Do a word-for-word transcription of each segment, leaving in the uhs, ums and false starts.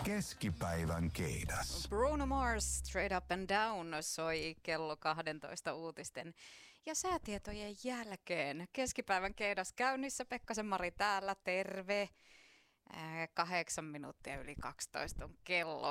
Keskipäivän keidas. Bruno Mars, Straight Up and Down soi kello kaksitoista uutisten ja säätietojen jälkeen. Keskipäivän keidas käynnissä, Pekkasen Mari täällä, terve. Ää, kahdeksan minuuttia yli kaksitoista on kello.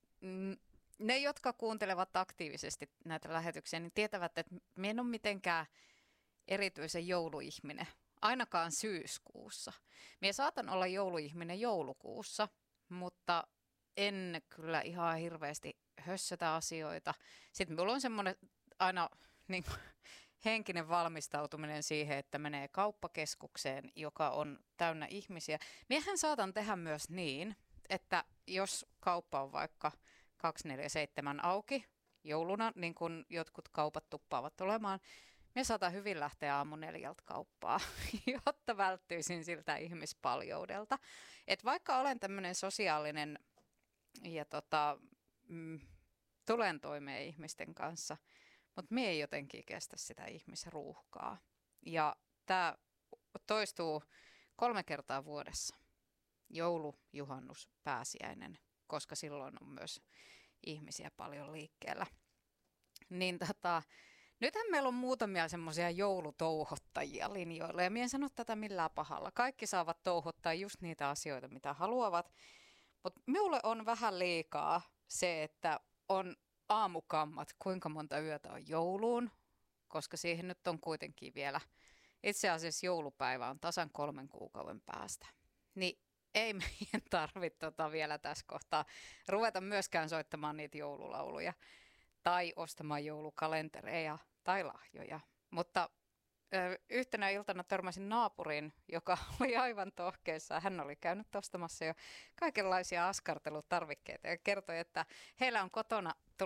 Ne, jotka kuuntelevat aktiivisesti näitä lähetyksiä, niin tietävät, että minä en ole mitenkään erityisen jouluihminen, ainakaan syyskuussa. Minä saatan olla jouluihminen joulukuussa, mutta en kyllä ihan hirveästi hössötä asioita. Sitten minulla on semmoinen aina niin kuin, henkinen valmistautuminen siihen, että menee kauppakeskukseen, joka on täynnä ihmisiä. Miehän saatan tehdä myös niin, että jos kauppa on vaikka kaksikymmentäneljä seitsemän auki jouluna, niin kuin jotkut kaupat tuppaavat olemaan, me saatan hyvin lähteä aamu neljältä kauppaa, jotta välttyisin siltä ihmispaljoudelta. Et vaikka olen tämmöinen sosiaalinen ja tota, mm, tulen toimeen ihmisten kanssa, mutta me ei jotenkin kestä sitä ihmisruuhkaa. Ja tämä toistuu kolme kertaa vuodessa. Joulu, juhannus, pääsiäinen, koska silloin on myös ihmisiä paljon liikkeellä. Niin tota, nythän meillä on muutamia semmoisia joulutouhottajia linjoilla, ja minä en sano tätä millään pahalla. Kaikki saavat touhottaa just niitä asioita, mitä haluavat, mutta minulle on vähän liikaa se, että on aamukammat, kuinka monta yötä on jouluun, koska siihen nyt on kuitenkin vielä, itse asiassa joulupäivä on tasan kolmen kuukauden päästä. Niin ei meidän tarvitse tota vielä tässä kohtaa ruveta myöskään soittamaan niitä joululauluja tai ostamaan joulukalentereja tai lahjoja. Mutta ö, yhtenä iltana törmäsin naapuriin, joka oli aivan tohkeessa. Hän oli käynyt ostamassa jo kaikenlaisia askartelutarvikkeita ja kertoi, että heillä on kotona